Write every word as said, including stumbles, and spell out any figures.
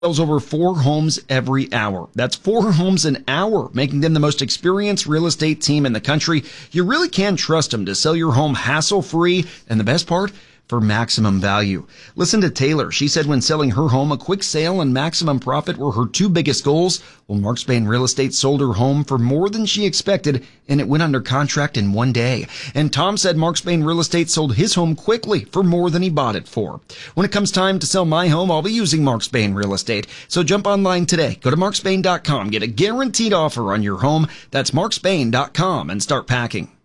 sells over four homes every hour. That's four homes an hour, making them the most experienced real estate team in the country. You really can trust them to sell your home hassle-free, and the best part, for maximum value. Listen to Taylor. She said when selling her home, a quick sale and maximum profit were her two biggest goals. Well, Mark Spain Real Estate sold her home for more than she expected, and it went under contract in one day. And Tom said Mark Spain Real Estate sold his home quickly for more than he bought it for. When it comes time to sell my home, I'll be using Mark Spain Real Estate. So jump online today. Go to mark spain dot com. Get a guaranteed offer on your home. That's mark spain dot com and start packing.